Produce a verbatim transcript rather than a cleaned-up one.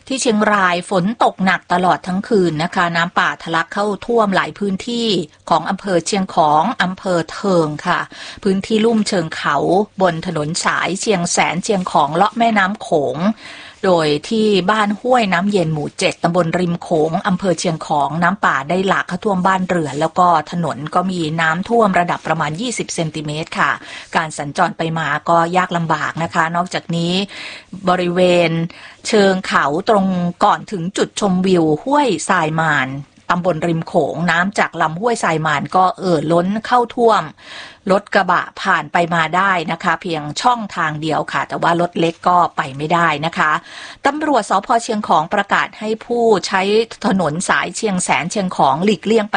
ที่เชียงรายฝนตกหนักตลอดทั้งคืนนะคะน้ำป่าทะลักเข้าท่วมหลายพื้นที่ของอำเภอเชียงของอำเภอเทิงค่ะพื้นที่ลุ่มเชิงเขาบนถนนสายเชียงแสนเชียงของเลาะแม่น้ำโขงโดยที่บ้านห้วยน้ำเย็นหมู่เจ็ดตำบลริมโขงอำเภอเชียงของน้ำป่าได้หลากเข้าท่วมบ้านเรือนแล้วก็ถนนก็มีน้ำท่วมระดับประมาณยี่สิบเซนติเมตรค่ะการสัญจรไปมาก็ยากลำบากนะคะนอกจากนี้บริเวณเชิงเขาตรงก่อนถึงจุดชมวิวห้วยทรายมานตำบลริมโขงน้ำจากลำห้วยทรายมานก็เอ่อล้นเข้าท่วมรถกระบะผ่านไปมาได้นะคะเพียงช่องทางเดียวค่ะแต่ว่ารถเล็กก็ไปไม่ได้นะคะตำรวจสภ.เชียงของประกาศให้ผู้ใช้ถนนสายเชียงแสนเชียงของหลีกเลี่ยง